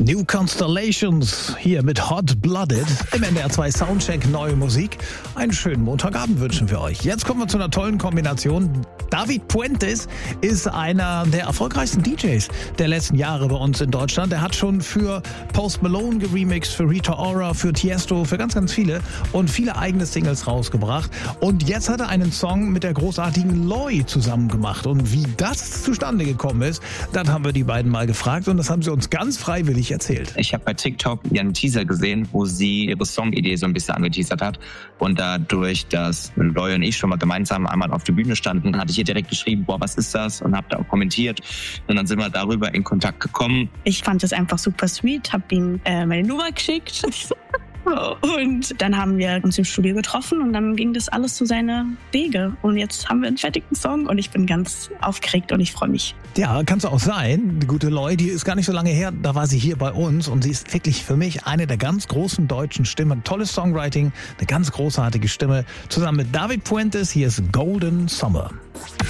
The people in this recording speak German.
New Constellations hier mit Hot Blooded im NDR 2 Soundcheck Neue Musik. Einen schönen Montagabend wünschen wir euch. Jetzt kommen wir zu einer tollen Kombination. David Puentes ist einer der erfolgreichsten DJs der letzten Jahre bei uns in Deutschland. Er hat schon für Post Malone geremixed, für Rita Ora, für Tiesto, für ganz, ganz viele und viele eigene Singles rausgebracht. Und jetzt hat er einen Song mit der großartigen Loi zusammen gemacht. Und wie das zustande gekommen ist, das haben wir die beiden mal gefragt und das haben sie uns ganz freiwillig erzählt. Ich habe bei TikTok einen Teaser gesehen, wo sie ihre Songidee so ein bisschen angeteasert hat. Und dadurch, dass Loi und ich schon mal gemeinsam einmal auf der Bühne standen, hatte ich ihr direkt geschrieben, boah, was ist das? Und habe da auch kommentiert. Und dann sind wir darüber in Kontakt gekommen. Ich fand es einfach super sweet, habe ihm meine Nummer geschickt. Und dann haben wir uns im Studio getroffen und dann ging das alles zu seiner Wege. Und jetzt haben wir einen fertigen Song und ich bin ganz aufgeregt und ich freue mich. Ja, kann es auch sein. Die gute Loi, die ist gar nicht so lange her, da war sie hier bei uns und sie ist wirklich für mich eine der ganz großen deutschen Stimmen. Tolles Songwriting, eine ganz großartige Stimme. Zusammen mit David Puentes, hier ist Golden Summer.